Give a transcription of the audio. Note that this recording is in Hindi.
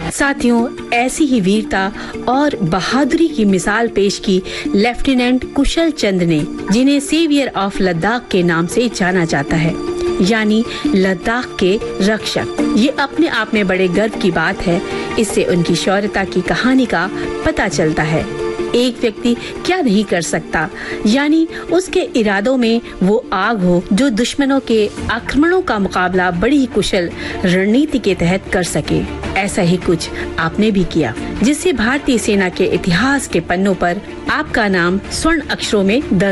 साथियों, ऐसी ही वीरता और बहादुरी की मिसाल पेश की लेफ्टिनेंट कुशल चंद ने, जिन्हें सेवियर ऑफ लद्दाख के नाम से जाना जाता है, यानी लद्दाख के रक्षक। ये अपने आप में बड़े गर्व की बात है। इससे उनकी शौर्यता की कहानी का पता चलता है। एक व्यक्ति क्या नहीं कर सकता, यानी उसके इरादों में वो आग हो जो दुश्मनों के आक्रमणों का मुकाबला बड़ी ही कुशल रणनीति के तहत कर सके। ऐसा ही कुछ आपने भी किया, जिससे भारतीय सेना के इतिहास के पन्नों पर आपका नाम स्वर्ण अक्षरों में दर्ज